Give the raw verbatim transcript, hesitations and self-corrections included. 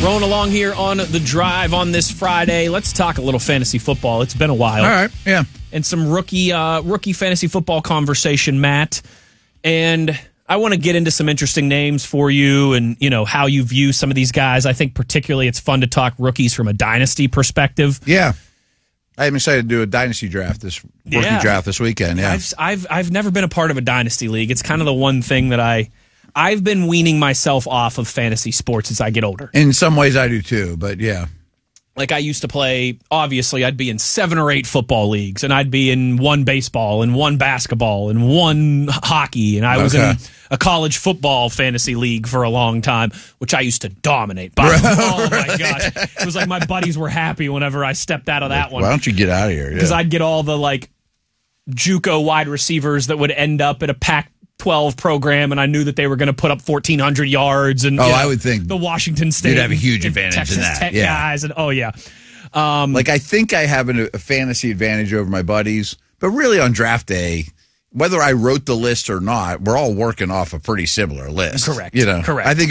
Rolling along here on The Drive on this Friday. Let's talk a little fantasy football. It's been a while. All right, yeah. And some rookie uh, rookie fantasy football conversation, Matt. And I want to get into some interesting names for you and, you know, how you view some of these guys. I think particularly it's fun to talk rookies from a dynasty perspective. Yeah. I'm excited to do a dynasty draft, this rookie Yeah. draft this weekend. Yeah. I've, I've, I've never been a part of a dynasty league. It's kind of the one thing that I... I've been weaning myself off of fantasy sports as I get older. In some ways I do too, but yeah. Like I used to play, obviously, I'd be in seven or eight football leagues, and I'd be in one baseball and one basketball and one hockey, and I was Okay. in a college football fantasy league for a long time, which I used to dominate. By, oh my gosh. It was like my buddies were happy whenever I stepped out of that one. Why don't you get out of here? Because Yeah. I'd get all the like JUCO wide receivers that would end up at a Pac twelve program, and I knew that they were going to put up fourteen hundred yards. And Oh, you know, I would think the Washington State you'd have a huge and advantage in Texas that, Tech yeah. guys, and oh yeah, um, Like, I think I have an, a fantasy advantage over my buddies, but really on draft day, whether I wrote the list or not, we're all working off a pretty similar list. Correct. You know, Correct. I think